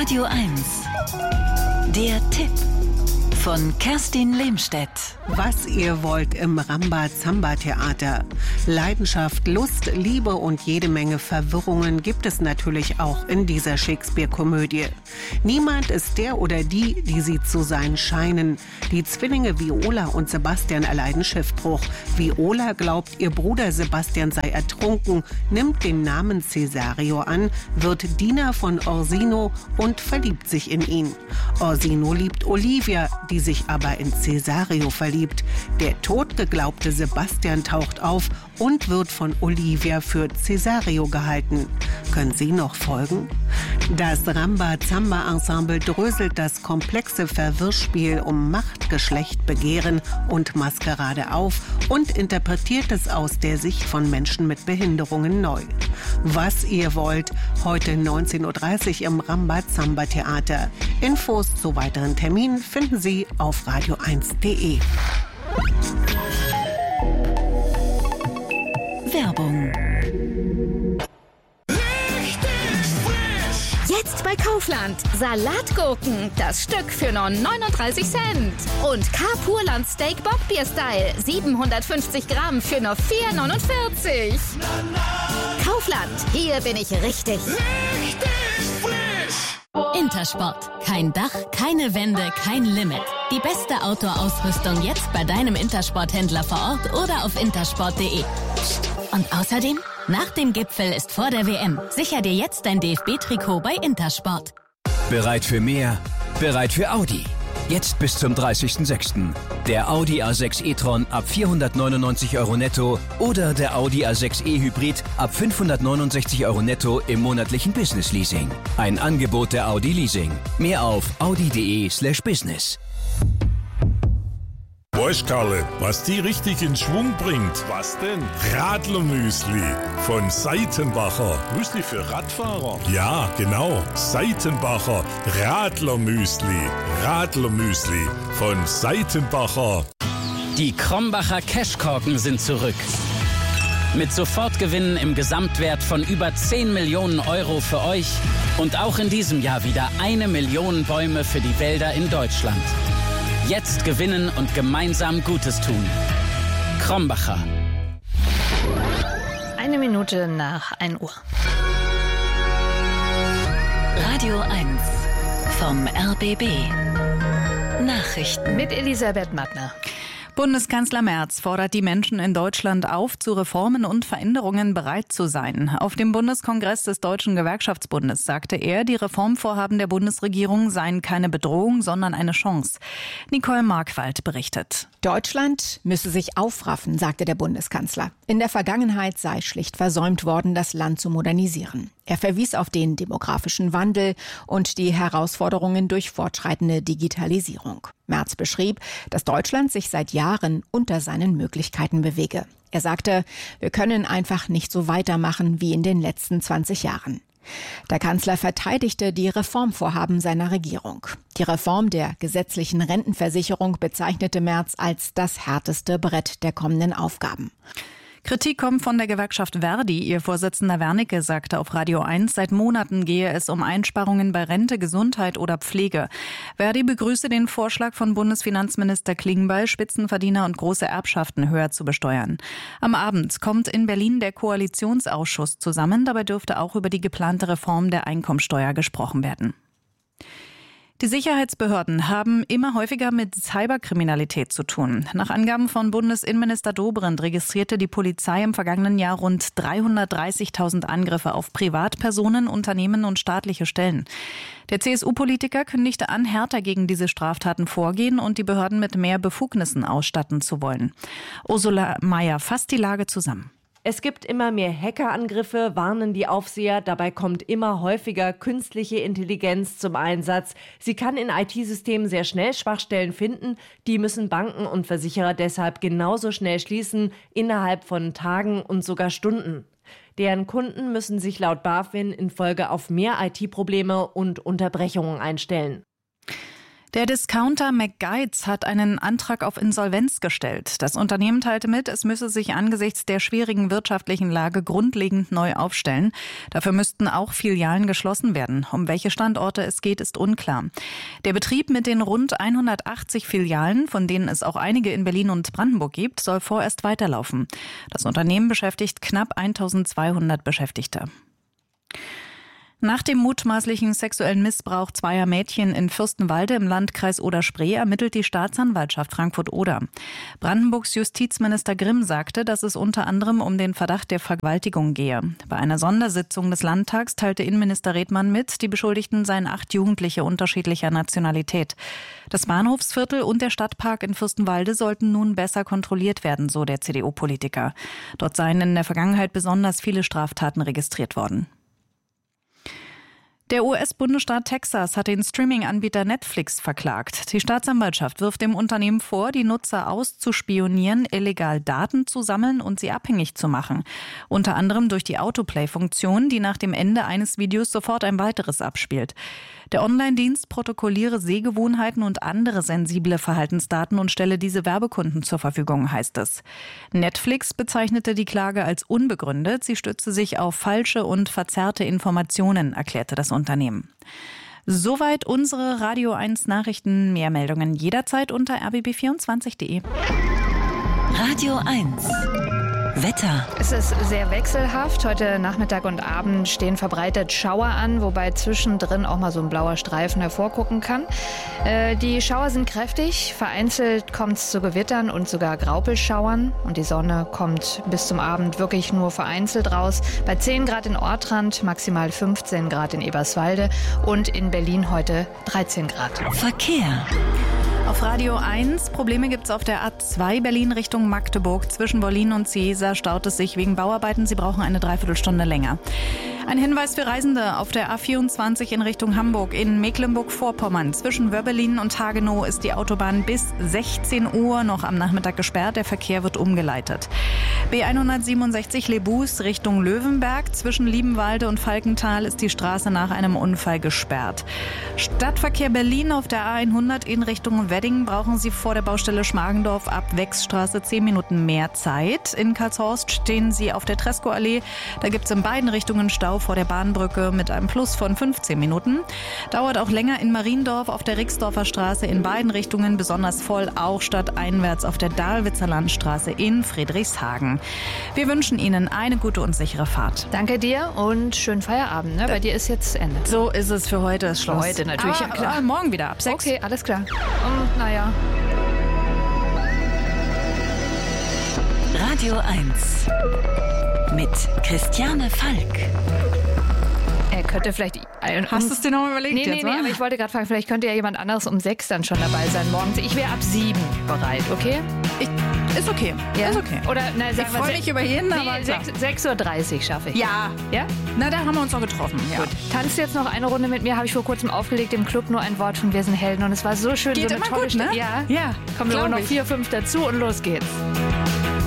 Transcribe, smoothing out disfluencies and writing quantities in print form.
Radio 1. Der Tipp von Kerstin Lehmstedt. Was ihr wollt im Rambazamba-Theater. Leidenschaft, Lust, Liebe und jede Menge Verwirrungen gibt es natürlich auch in dieser Shakespeare-Komödie. Niemand ist der oder die sie zu sein scheinen. Die Zwillinge Viola und Sebastian erleiden Schiffbruch. Viola glaubt, ihr Bruder Sebastian sei ertrunken, nimmt den Namen Cesario an, wird Diener von Orsino und verliebt sich in ihn. Orsino liebt Olivia, die sich aber in Cesario verliebt. Der totgeglaubte Sebastian taucht auf und wird von Olivia für Cesario gehalten. Können Sie noch folgen? Das Rambazamba-Ensemble dröselt das komplexe Verwirrspiel um Macht, Geschlecht, Begehren und Maskerade auf und interpretiert es aus der Sicht von Menschen mit Behinderungen neu. Was ihr wollt, heute 19.30 Uhr im Rambazamba-Theater. Infos zu weiteren Terminen finden Sie auf radio1.de. Werbung. Jetzt bei Kaufland. Salatgurken, das Stück für nur 39 Cent. Und K-Purland Steak Bockbier-Style, 750 Gramm für nur 4,49. Kaufland, hier bin ich richtig. Intersport. Kein Dach, keine Wände, kein Limit. Die beste Outdoor-Ausrüstung jetzt bei deinem Intersport-Händler vor Ort oder auf intersport.de. Und außerdem, nach dem Gipfel ist vor der WM. Sicher dir jetzt dein DFB-Trikot bei Intersport. Bereit für mehr? Bereit für Audi. Jetzt bis zum 30.06. Der Audi A6 e-tron ab 499 € netto oder der Audi A6 e-Hybrid ab 569 € netto im monatlichen Business-Leasing. Ein Angebot der Audi Leasing. Mehr auf audi.de/business. Weißt Karle, was die richtig in Schwung bringt? Was denn? Radlermüsli von Seitenbacher. Müsli für Radfahrer? Ja, genau. Seitenbacher Radlermüsli. Radlermüsli von Seitenbacher. Die Krombacher Cashkorken sind zurück. Mit Sofortgewinnen im Gesamtwert von über 10 Millionen € für euch und auch in diesem Jahr wieder 1 Million Bäume für die Wälder in Deutschland. Jetzt gewinnen und gemeinsam Gutes tun. Krombacher. 1 Minute nach 1 Uhr. Radio 1 vom RBB. Nachrichten Mit Elisabeth Mattner. Bundeskanzler Merz fordert die Menschen in Deutschland auf, zu Reformen und Veränderungen bereit zu sein. Auf dem Bundeskongress des Deutschen Gewerkschaftsbundes sagte er, die Reformvorhaben der Bundesregierung seien keine Bedrohung, sondern eine Chance. Nicole Markwald berichtet. Deutschland müsse sich aufraffen, sagte der Bundeskanzler. In der Vergangenheit sei schlicht versäumt worden, das Land zu modernisieren. Er verwies auf den demografischen Wandel und die Herausforderungen durch fortschreitende Digitalisierung. Merz beschrieb, dass Deutschland sich seit Jahren unter seinen Möglichkeiten bewege. Er sagte, wir können einfach nicht so weitermachen wie in den letzten 20 Jahren. Der Kanzler verteidigte die Reformvorhaben seiner Regierung. Die Reform der gesetzlichen Rentenversicherung bezeichnete Merz als das härteste Brett der kommenden Aufgaben. Kritik kommt von der Gewerkschaft Verdi. Ihr Vorsitzender Wernicke sagte auf Radio 1, seit Monaten gehe es um Einsparungen bei Rente, Gesundheit oder Pflege. Verdi begrüße den Vorschlag von Bundesfinanzminister Klingbeil, Spitzenverdiener und große Erbschaften höher zu besteuern. Am Abend kommt in Berlin der Koalitionsausschuss zusammen. Dabei dürfte auch über die geplante Reform der Einkommensteuer gesprochen werden. Die Sicherheitsbehörden haben immer häufiger mit Cyberkriminalität zu tun. Nach Angaben von Bundesinnenminister Dobrindt registrierte die Polizei im vergangenen Jahr rund 330.000 Angriffe auf Privatpersonen, Unternehmen und staatliche Stellen. Der CSU-Politiker kündigte an, härter gegen diese Straftaten vorgehen und die Behörden mit mehr Befugnissen ausstatten zu wollen. Ursula Mayer fasst die Lage zusammen. Es gibt immer mehr Hackerangriffe, warnen die Aufseher. Dabei kommt immer häufiger künstliche Intelligenz zum Einsatz. Sie kann in IT-Systemen sehr schnell Schwachstellen finden. Die müssen Banken und Versicherer deshalb genauso schnell schließen, innerhalb von Tagen und sogar Stunden. Deren Kunden müssen sich laut BaFin in Folge auf mehr IT-Probleme und Unterbrechungen einstellen. Der Discounter McGuides hat einen Antrag auf Insolvenz gestellt. Das Unternehmen teilte mit, es müsse sich angesichts der schwierigen wirtschaftlichen Lage grundlegend neu aufstellen. Dafür müssten auch Filialen geschlossen werden. Um welche Standorte es geht, ist unklar. Der Betrieb mit den rund 180 Filialen, von denen es auch einige in Berlin und Brandenburg gibt, soll vorerst weiterlaufen. Das Unternehmen beschäftigt knapp 1200 Beschäftigte. Nach dem mutmaßlichen sexuellen Missbrauch zweier Mädchen in Fürstenwalde im Landkreis Oder-Spree ermittelt die Staatsanwaltschaft Frankfurt-Oder. Brandenburgs Justizminister Grimm sagte, dass es unter anderem um den Verdacht der Vergewaltigung gehe. Bei einer Sondersitzung des Landtags teilte Innenminister Redmann mit, die Beschuldigten seien 8 Jugendliche unterschiedlicher Nationalität. Das Bahnhofsviertel und der Stadtpark in Fürstenwalde sollten nun besser kontrolliert werden, so der CDU-Politiker. Dort seien in der Vergangenheit besonders viele Straftaten registriert worden. Der US-Bundesstaat Texas hat den Streaming-Anbieter Netflix verklagt. Die Staatsanwaltschaft wirft dem Unternehmen vor, die Nutzer auszuspionieren, illegal Daten zu sammeln und sie abhängig zu machen. Unter anderem durch die Autoplay-Funktion, die nach dem Ende eines Videos sofort ein weiteres abspielt. Der Online-Dienst protokolliere Sehgewohnheiten und andere sensible Verhaltensdaten und stelle diese Werbekunden zur Verfügung, heißt es. Netflix bezeichnete die Klage als unbegründet. Sie stütze sich auf falsche und verzerrte Informationen, erklärte das Unternehmen. Soweit unsere Radio 1 Nachrichten. Mehr Meldungen jederzeit unter rbb24.de. Radio 1 Wetter. Es ist sehr wechselhaft. Heute Nachmittag und Abend stehen verbreitet Schauer an, wobei zwischendrin auch mal so ein blauer Streifen hervorgucken kann. Die Schauer sind kräftig. Vereinzelt kommt es zu Gewittern und sogar Graupelschauern. Und die Sonne kommt bis zum Abend wirklich nur vereinzelt raus. Bei 10 Grad in Ortrand, maximal 15 Grad in Eberswalde und in Berlin heute 13 Grad. Verkehr. Auf Radio 1. Probleme gibt's auf der A2 Berlin Richtung Magdeburg. Zwischen Wollin und Ciesa staut es sich wegen Bauarbeiten. Sie brauchen eine Dreiviertelstunde länger. Ein Hinweis für Reisende auf der A24 in Richtung Hamburg. In Mecklenburg-Vorpommern zwischen Wöbbelin und Hagenow ist die Autobahn bis 16 Uhr noch am Nachmittag gesperrt. Der Verkehr wird umgeleitet. B167 Lebus Richtung Löwenberg. Zwischen Liebenwalde und Falkenthal ist die Straße nach einem Unfall gesperrt. Stadtverkehr Berlin auf der A100 in Richtung Wedding brauchen Sie vor der Baustelle Schmargendorf ab Wechsstraße 10 Minuten mehr Zeit. In Karlshorst stehen Sie auf der Tresco-Allee. Da gibt es in beiden Richtungen Stau vor der Bahnbrücke mit einem Plus von 15 Minuten. Dauert auch länger in Mariendorf auf der Rixdorfer Straße in beiden Richtungen besonders voll, auch stadteinwärts auf der Dahlwitzer Landstraße in Friedrichshagen. Wir wünschen Ihnen eine gute und sichere Fahrt. Danke dir und schönen Feierabend. Ne? Bei dir ist jetzt Ende. So ist es für heute. Ist Schluss. Für heute natürlich, ja klar. Morgen wieder ab 6. Okay, alles klar. Und naja. Radio 1 mit Christiane Falk. Er könnte vielleicht... Hast du es dir noch mal überlegt? Nee, aber ich wollte gerade fragen, vielleicht könnte ja jemand anderes um 6 dann schon dabei sein morgens. Ich wäre ab 7 bereit, okay? Ist okay. Ja? Ist okay. Oder, na, ich freue mich über jeden, aber 6:30 Uhr schaffe ich. Ja. Ja? Na, da haben wir uns noch getroffen. Ja. Gut. Tanzt jetzt noch eine Runde mit mir, habe ich vor kurzem aufgelegt im Club, nur ein Wort von Wir sind Helden und es war so schön. Geht so eine immer tolle gut, ne? Ja. Ja. Kommen nur noch 4, 5 dazu und los geht's.